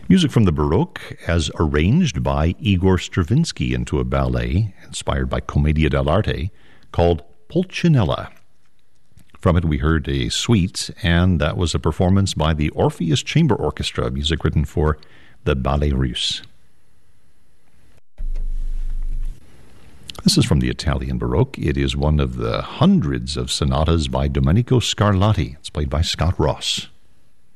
Music from the Baroque as arranged by Igor Stravinsky into a ballet inspired by Commedia dell'arte called Pulcinella. From it we heard a suite, and that was a performance by the Orpheus Chamber Orchestra, music written for the Ballet Russe. This is from the Italian Baroque. It is one of the hundreds of sonatas by Domenico Scarlatti. It's played by Scott Ross.